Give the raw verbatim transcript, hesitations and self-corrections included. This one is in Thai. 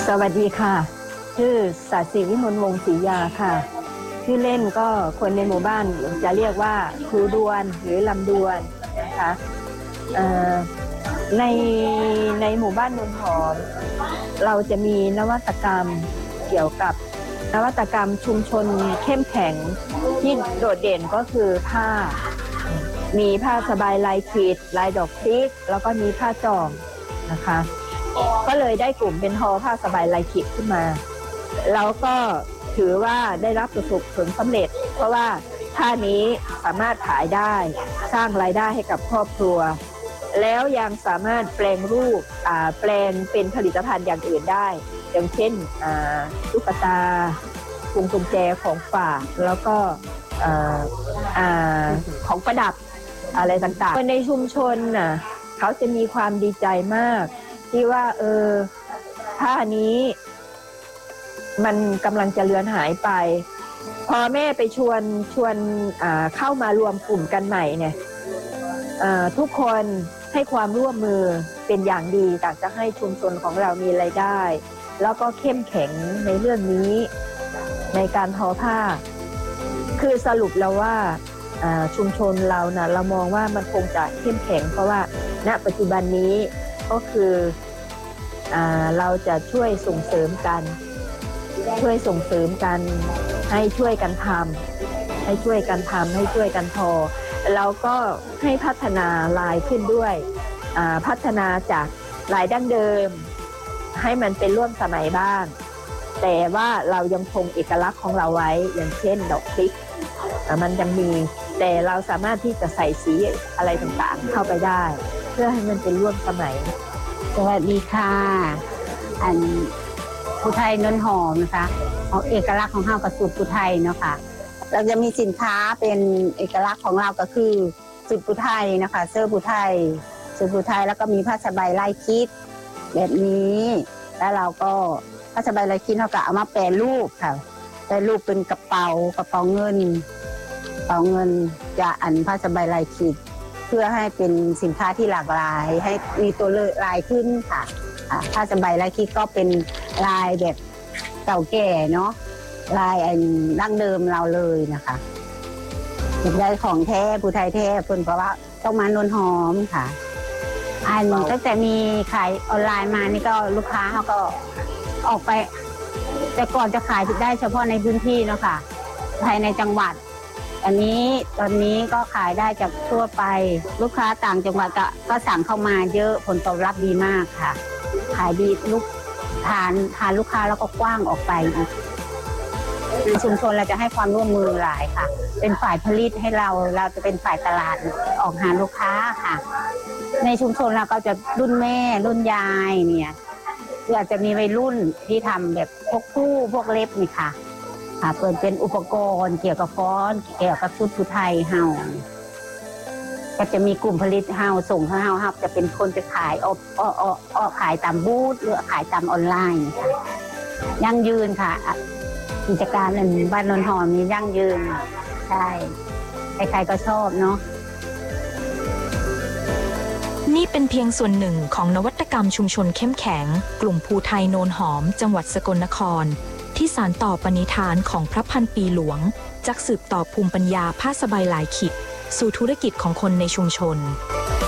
สวัสดีค่ะชื่อศาสิวิมลวงศ์ศรียาค่ะชื่อเล่นก็คนในหมู่บ้านจะเรียกว่าครูดวนหรือลำดวนนะคะในในหมู่บ้านนนหอมเราจะมีนวัตกรรมเกี่ยวกับนวัตกรรมชุมชนเข้มแข็งที่โดดเด่นก็คือผ้ามีผ้าสบายลายขีดลายดอกพริกแล้วก็มีผ้าจอมนะคะก็เลยได้กลุ่มเป็นทอผ้าสบายลายขีดขึ้นมาแล้วก็ถือว่าได้รับประสบผลสำเร็จเพราะว่าผ้านี้สามารถขายได้สร้างรายได้ให้กับครอบครัวแล้วยังสามารถแปลงรูปแปลงเป็นผลิตภัณฑ์อย่างอื่นได้อย่างเช่นตุ๊กตาพวงกุญแจของฝากแล้วก็ของประดับอะไรต่างๆในชุมชนน่ะเขาจะมีความดีใจมากที่ว่าเออผ้านี้มันกำลังจะเลือนหายไปพอแม่ไปชวนชวนเข้ามารวมกลุ่มกันใหม่เนี่ยทุกคนให้ความร่วมมือเป็นอย่างดีอยากจะให้ชุมชนของเรามีรายได้แล้วก็เข้มแข็งในเรื่องนี้ในการทอผ้าคือสรุปแล้วว่าชุมชนเรานะเรามองว่ามันคงจะเข้มแข็งเพราะว่าณปัจจุบันนี้ก็คือเราจะช่วยส่งเสริมกันช่วยส่งเสริมกันให้ช่วยกันทำให้ช่วยกันทำให้ช่วยกันทอเราก็ให้พัฒนาลายขึ้นด้วยพัฒนาจากลายดั้งเดิมให้มันเป็นร่วมสมัยบ้างแต่ว่าเรายังคงเอกลักษณ์ของเราไว้อย่างเช่นดอกพริกมันยังมีแต่เราสามารถที่จะใส่สีอะไรต่างๆเข้าไปได้เพื่อให้มันเป็นร่วมสมัยสวัสดีค่ะอันภูไทยนนหอมนะคะเอาเอกลักษณ์ของเรากับสูตรภูไทยเนาะค่ะเราจะมีสินค้าเป็นเอกลักษณ์ของเราก็คือสูตรภูไทยนะคะเสื้อภูไทยสูตรภูไทยแล้วก็มีผ้าสบายลายคิดแบบนี้แล้วเราก็ผ้าสบายลายคิดเราก็เอามาแปรรูปค่ะแปรรูปเป็นกระเป๋ากระเป๋าเงินกระเป๋าเงินจะอันผ้าสบายลายคิดเพื่อให้เป็นสินค้าที่หลากหลายให้มีตัวเลือกลายขึ้นค่ะผ้าสบายลายคิดก็เป็นลายแบบเก่าแก่เนาะลายอันดั้งเดิมเราเลยนะคะเป็นลายของแท้ภูไทยแท้เพิ่นเพราะว่าต้องมานนหอมค่ะอันตั้งแต่มีขายออนไลน์มานี่ก็ลูกค้าเขาก็ออกไปแต่ก่อนจะขายได้เฉพาะในพื้นที่เนาะค่ะภายในจังหวัดอันนี้ตอนนี้ก็ขายได้จากทั่วไปลูกค้าต่างจังหวัดก็ก็สั่งเข้ามาเยอะผลตอบรับดีมากค่ะขายดีลูกทานทานลูกค้าแล้วก็กว้างออกไปในชุมชนเราจะให้ความร่วมมือหลายค่ะเป็นฝ่ายผลิตให้เราเราจะเป็นฝ่ายตลาดออกหาลูกค้าค่ะในชุมชนเราก็จะรุ่นแม่รุ่นยายเนี่ยคืออาจจะมีวัยรุ่นที่ทำแบบพวกผู้พวกเล็บนี่ค่ะค่ะเปิดเป็นอุปกรณ์เกี่ยวกับฟ้อนเกี่ยวกับชุดภูไทยเฮาก็จะมีกลุ่มผลิตเฮาส่งเฮาเฮาจะเป็นคนไปขายออกออกออกออกขายตามบูธหรือขายตามออนไลน์ค่ะยั่งยืนค่ะกิจการอันบ้านนนหอมนี้ยั่งยืนใช่ใครๆก็ชอบเนาะนี่เป็นเพียงส่วนหนึ่งของนวัตกรรมชุมชนเข้มแข็งกลุ่มภูไทยโนนหอมจังหวัดสกลนครที่สานต่อปณิธานของพระพันปีหลวงจากสืบต่อภูมิปัญญาผ้าสบายลายขิดสู่ธุรกิจของคนในชุมชน